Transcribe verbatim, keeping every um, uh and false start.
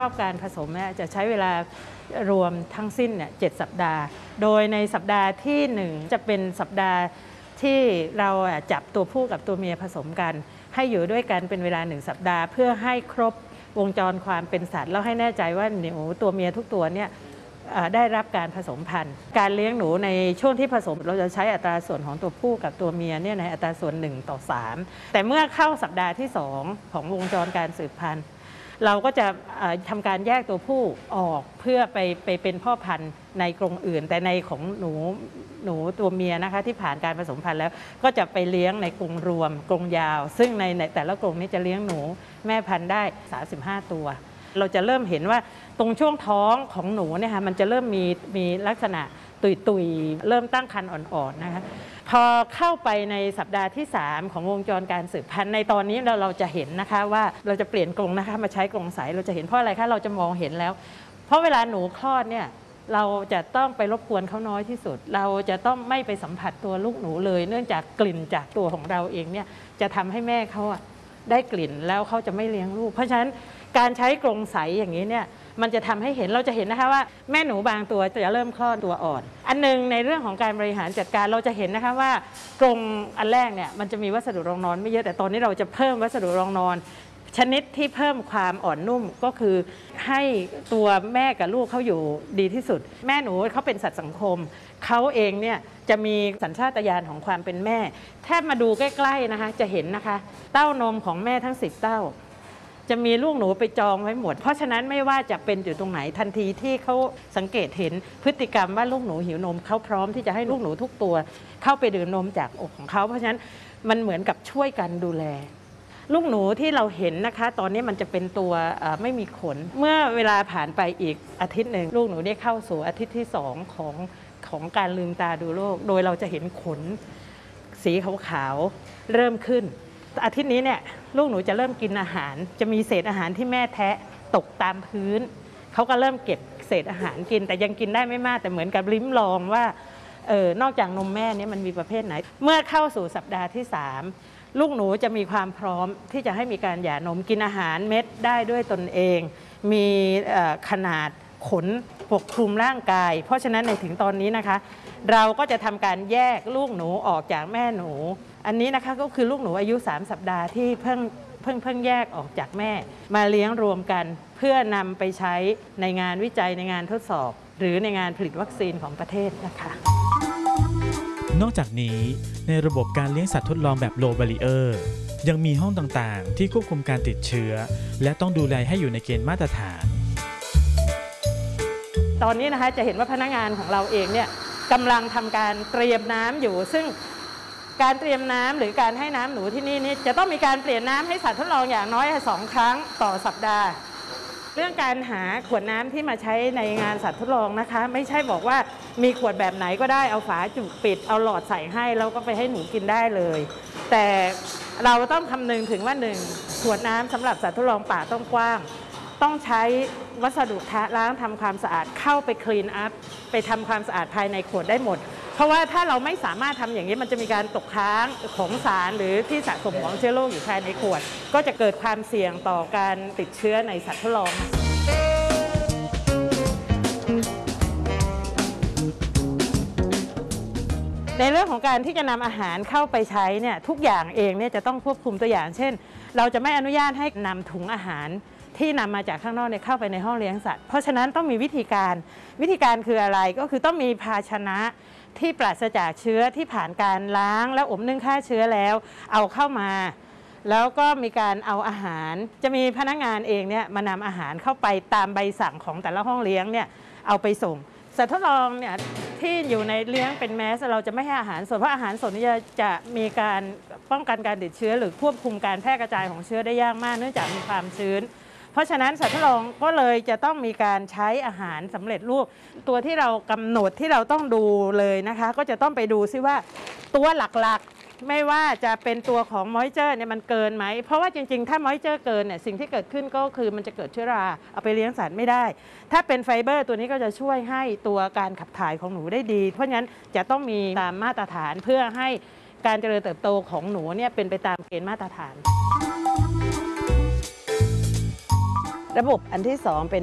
รอบการผสมเนี่ยจะใช้เวลารวมทั้งสิ้นเนี่ยเจ็ดสัปดาห์โดยในสัปดาห์ที่หนึ่งจะเป็นสัปดาห์ที่เราจับตัวผู้กับตัวเมียผสมกันให้อยู่ด้วยกันเป็นเวลาหนึ่งสัปดาห์เพื่อให้ครบวงจรความเป็นสัตว์แล้วให้แน่ใจว่าหนูตัวเมียทุกตัวเนี่ยได้รับการผสมพันธุ์การเลี้ยงหนูในช่วงที่ผสมเราจะใช้อัตราส่วนของตัวผู้กับตัวเมียเนี่ยในอัตราส่วนหนึ่งต่อสามแต่เมื่อเข้าสัปดาห์ที่สองของวงจรการสืบพันธุ์เราก็จะทำการแยกตัวผู้ออกเพื่อไปไปเป็นพ่อพันธุ์ในกรงอื่นแต่ในของหนูหนูตัวเมียนะคะที่ผ่านการผสมพันธุ์แล้วก็จะไปเลี้ยงในกรงรวมกรงยาวซึ่งในแต่ละกรงนี้จะเลี้ยงหนูแม่พันธุ์ได้สามสิบห้าตัวเราจะเริ่มเห็นว่าตรงช่วงท้องของหนูเนี่ยค่ะมันจะเริ่มมีมีลักษณะตุยๆเริ่มตั้งครรภ์อ่อนๆนะคะพอเข้าไปในสัปดาห์ที่สามของวงจรการสืบพันธุ์ในตอนนี้เราเราจะเห็นนะคะว่าเราจะเปลี่ยนกรงนะคะมาใช้กรงใสเราจะเห็นเพราะอะไรคะเราจะมองเห็นแล้วเพราะเวลาหนูคลอดเนี่ยเราจะต้องไปรบกวนเขาน้อยที่สุดเราจะต้องไม่ไปสัมผัสตัวลูกหนูเลยเนื่องจากกลิ่นจากตัวของเราเองเนี่ยจะทำให้แม่เขาได้กลิ่นแล้วเขาจะไม่เลี้ยงลูกเพราะฉะนั้นการใช้กรงใสอย่างนี้เนี่ยมันจะทำให้เห็นเราจะเห็นนะคะว่าแม่หนูบางตัวจะเริ่มคลอดตัวอ่อนอันนึงในเรื่องของการบริหารจัดการเราจะเห็นนะคะว่ากรงอันแรกเนี่ยมันจะมีวัสดุรองนอนไม่เยอะแต่ตอนนี้เราจะเพิ่มวัสดุรองนอนชนิดที่เพิ่มความอ่อนนุ่มก็คือให้ตัวแม่กับลูกเขาอยู่ดีที่สุดแม่หนูเขาเป็นสัตว์สังคมเขาเองเนี่ยจะมีสัญชาตญาณของความเป็นแม่แทบมาดูใกล้ๆนะคะจะเห็นนะคะเต้านมของแม่ทั้งสิบเต้าจะมีลูกหนูไปจองไว้หมดเพราะฉะนั้นไม่ว่าจะเป็นอยู่ตรงไหนทันทีที่เขาสังเกตเห็นพฤติกรรมว่าลูกหนูหิวนมเขาพร้อมที่จะให้ลูกหนูทุกตัวเข้าไปดื่มนมจากอกของเขาเพราะฉะนั้นมันเหมือนกับช่วยกันดูแลลูกหนูที่เราเห็นนะคะตอนนี้มันจะเป็นตัวไม่มีขนเมื่อเวลาผ่านไปอีกอาทิตย์หนึ่งลูกหนูได้เข้าสู่อาทิตย์ที่สองของของการลืมตาดูโลกโดยเราจะเห็นขนสีขาวๆเริ่มขึ้นอาทิตย์นี้เนี่ยลูกหนูจะเริ่มกินอาหารจะมีเศษอาหารที่แม่แทะตกตามพื้นเขาก็เริ่มเก็บเศษอาหารกินแต่ยังกินได้ไม่มากแต่เหมือนกับลิ้มลองว่าเออนอกจากนมแม่นี้มันมีประเภทไหนเมื่อเข้าสู่สัปดาห์ที่สามลูกหนูจะมีความพร้อมที่จะให้มีการหย่านมกินอาหารเม็ดได้ด้วยตนเองมีขนาดขนปกคลุมร่างกายเพราะฉะนั้นในถึงตอนนี้นะคะเราก็จะทำการแยกลูกหนูออกจากแม่หนูอันนี้นะคะก็คือลูกหนูอายุสามสัปดาห์ที่เพิ่งเพิ่งเพิ่งแยกออกจากแม่มาเลี้ยงรวมกันเพื่อนำไปใช้ในงานวิจัยในงานทดสอบหรือในงานผลิตวัคซีนของประเทศนะคะนอกจากนี้ในระบบการเลี้ยงสัตว์ทดลองแบบ low barrier ยังมีห้องต่างๆที่ควบคุมการติดเชื้อและต้องดูแลให้อยู่ในเกณฑ์มาตรฐานตอนนี้นะคะจะเห็นว่าพนักงานของเราเองเนี่ยกำลังทำการเตรียมน้ำอยู่ซึ่งการเตรียมน้ำหรือการให้น้ำหนูที่นี่นี่จะต้องมีการเปลี่ยนน้ำให้สัตว์ทดลองอย่างน้อยสองครั้งต่อสัปดาห์เรื่องการหาขวดน้ำที่มาใช้ในงานสัตว์ทดลองนะคะไม่ใช่บอกว่ามีขวดแบบไหนก็ได้เอาฝาจุกปิดเอาหลอดใส่ให้แล้วก็ไปให้หนูกินได้เลยแต่เราต้องคำนึงถึงว่าหนึ่งขวดน้ำสำหรับสัตว์ทดลองป่าต้องกว้างต้องใช้วัสดุทะล้างทำความสะอาดเข้าไปคลีนอัพไปทำความสะอาดภายในขวดได้หมดเพราะว่าถ้าเราไม่สามารถทำอย่างนี้มันจะมีการตกค้างของสารหรือที่สะสมของเชื้อโรคอยู่ภายในขวดก็จะเกิดความเสี่ยงต่อการติดเชื้อในสัตว์ทดลองในเรื่องของการที่จะนำอาหารเข้าไปใช้เนี่ยทุกอย่างเองเนี่ยจะต้องควบคุมตัวอย่างเช่นเราจะไม่อนุญาตให้นำถุงอาหารที่นำมาจากข้างนอกเนี่ยเข้าไปในห้องเลี้ยงสัตว์เพราะฉะนั้นต้องมีวิธีการวิธีการคืออะไรก็คือต้องมีภาชนะที่ปราศจากเชื้อที่ผ่านการล้างและอบนึ่งฆ่าเชื้อแล้วเอาเข้ามาแล้วก็มีการเอาอาหารจะมีพนักงานเองเนี่ยมานำอาหารเข้าไปตามใบสั่งของแต่ละห้องเลี้ยงเนี่ยเอาไปส่งสัตว์ทดลองเนี่ยที่อยู่ในเลี้ยงเป็นแมสเราจะไม่ให้อาหารสดเพราะอาหารสดนี่จะมีการป้องกันการติดเชื้อหรือควบคุมการแพร่กระจายของเชื้อได้ยากมากเนื่องจากมีความชื้นเพราะฉะนั้นสัตว์ทดลองก็เลยจะต้องมีการใช้อาหารสำเร็จรูปตัวที่เรากำหนดที่เราต้องดูเลยนะคะก็จะต้องไปดูซิว่าตัวหลักๆไม่ว่าจะเป็นตัวของมอยเจอร์เนี่ยมันเกินไหมเพราะว่าจริงๆถ้ามอยเจอร์เกินเนี่ยสิ่งที่เกิดขึ้นก็คือมันจะเกิดเชื้อราเอาไปเลี้ยงสัตว์ไม่ได้ถ้าเป็นไฟเบอร์ตัวนี้ก็จะช่วยให้ตัวการขับถ่ายของหนูได้ดีเพราะฉะนั้นจะต้องมีตามมาตรฐานเพื่อให้การเจริญเติบโตของหนูเนี่ยเป็นไปตามเกณฑ์มาตรฐานระบบอันที่สองเป็น